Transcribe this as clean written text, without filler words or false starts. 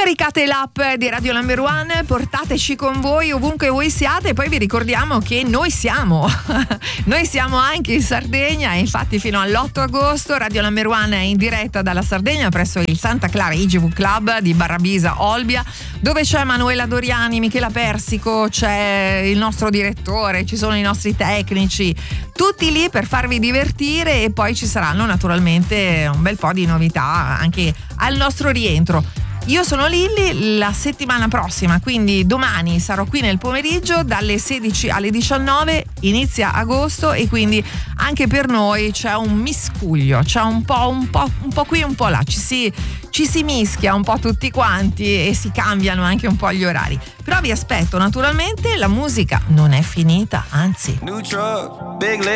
Scaricate l'app di Radio Number One, portateci con voi ovunque voi siate, e poi vi ricordiamo che noi siamo anche in Sardegna, e infatti fino all'8 agosto Radio Number One è in diretta dalla Sardegna presso il Santa Clara IGV Club di Barrabisa Olbia, dove c'è Manuela Doriani, Michela Persico, c'è il nostro direttore, ci sono i nostri tecnici, tutti lì per farvi divertire, e poi ci saranno naturalmente un bel po' di novità anche al nostro rientro. Io sono Lilli, la settimana prossima, quindi domani sarò qui nel pomeriggio dalle 16 alle 19, inizia agosto, e quindi anche per noi c'è un miscuglio, c'è un po' qui, un po' là, ci si mischia un po' tutti quanti e si cambiano anche un po' gli orari. Però vi aspetto, naturalmente la musica non è finita, anzi.